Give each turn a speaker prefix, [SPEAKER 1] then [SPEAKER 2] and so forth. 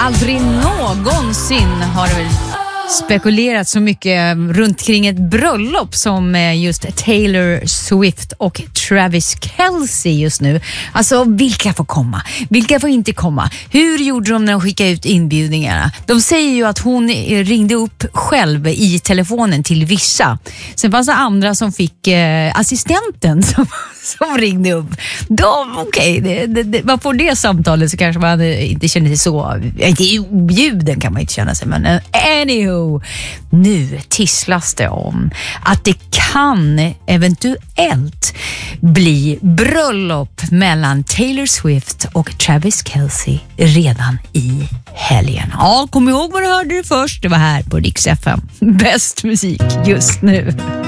[SPEAKER 1] Aldrig någonsin har det väl spekulerat så mycket runt kring ett bröllop som just Taylor Swift och Travis Kelce just nu. Alltså, vilka får komma? Vilka får inte komma? Hur gjorde de när de skickade ut inbjudningarna? De säger ju att hon ringde upp själv i telefonen till vissa. Sen fanns det andra som fick assistenten som ringde upp. Man får det samtalet så kanske man inte känner sig så, inte objuden kan man inte känna sig, men anywho, nu tisslas det om att det kan eventuellt bli bröllop mellan Taylor Swift och Travis Kelce redan i helgen. Ja, kom ihåg vad du hörde det först. Det var här på Rix FM. Bäst musik just nu.